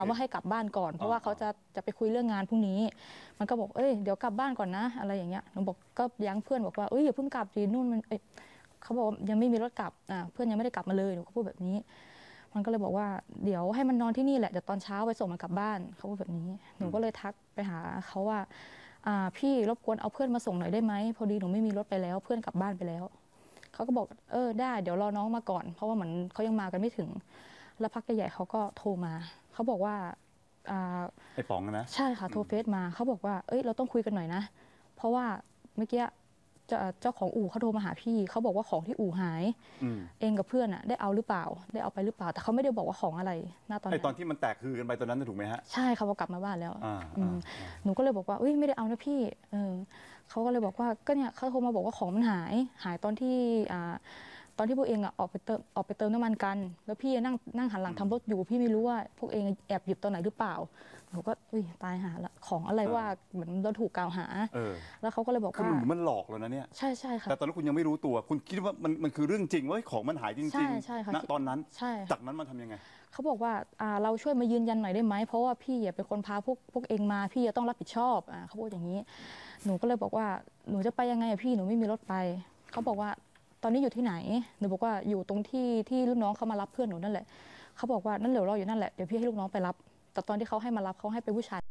ว่าให้กลับบ้านก่อนเพราะว่าเขาจะไปคุยเรื่องงานพรุ่งนี้มันก็บอกเดี๋ยวกลับบ้านก่อนนะอะไรอย่างเงี้ยหนูบอกก็ยั้งเพื่อนบอกว่าอย่าเพิ่งกลับดีนู่นมันเขาบอกยังไม่มีรถกลับเพื่อนยังไม่ได้กลับมาเลยหนูก็พูดแบบนี้มันก็เลยบอกว่าเดี๋ยวให้มันนอนที่นี่แหละเดี๋ยวตอนเช้าไปส่งมันกลับบ้านเขาพูดแบบนี้หนูก็เลยทักไปหาเขาว่าพี่รบกวนเอาเพื่อนมาส่งหน่อยได้ไหมพอดีหนูไม่มีรถไปแล้วเพื่อนกลับบ้านไปแล้วเขาก็บอกได้เดี๋ยวรอน้องมาก่อนเพราะว่าเหมือนเขายังมากันไม่ถึงแล้วพักใหญ่เขาก็โทรมาเขาบอกว่าไอ้ป๋องนะใช่ค่ะโทรเฟซมาเขาบอกว่าเราต้องคุยกันหน่อยนะเพราะว่าเมื่อกี้เจ้าของอู่เขาโทรมาหาพี่เขาบอกว่าของที่อู่หายเองกับเพื่อนได้เอาหรือเปล่าได้เอาไปหรือเปล่าแต่เขาไม่ได้บอกว่าของอะไรณตอนนั้นตอนที่มันแตกคือกันไปตอนนั้นถูกไหมฮะใช่เขากลับมาบ้านแล้วหนูก็เลยบอกว่าไม่ได้เอานะพี่เขาก็เลยบอกว่าก็เนี่ยเขาโทรมาบอกว่าของมันหายตอนที่พวกเองออกไปเติมน้ำมันกันแล้วพี่นั่งหันหลังทำรถอยู่พี่ไม่รู้ว่าพวกเองแอบหยิบตอนไหนหรือเปล่าหนูก็ตายหาละของอะไรว่าเหมือนเราถูกกล่าวหาแล้วเขาก็เลยบอกว่ามันหลอกแล้วนะเนี่ยใช่ค่ะแต่ตอนนั้นคุณยังไม่รู้ตัวคุณคิดว่ามันคือเรื่องจริงว่าของมันหายจริงใช่ค่ะณตอนนั้นใช่จากนั้นมันทำยังไงเขาบอกว่าเราช่วยมายืนยันหน่อยได้ไหมเพราะว่าพี่เป็นคนพาพวกเองมาพี่จะต้องรับผิดชอบเขาพูดอย่างนี้หนูก็เลยบอกว่าหนูจะไปยังไงพี่หนูไม่มีรถไปเขาบอกว่าตอนนี้อยู่ที่ไหนหนูบอกว่าอยู่ตรงที่ลูกน้องเขามารับเพื่อนหนูนั่นแหละเขาบอกว่านั่นเดี๋ยวรออยู่นั่นแหละเดี๋ยวพี่ให้ลูกน้องไปรับแต่ตอนที่เขาให้มารับเขาให้เป็นผู้ชาย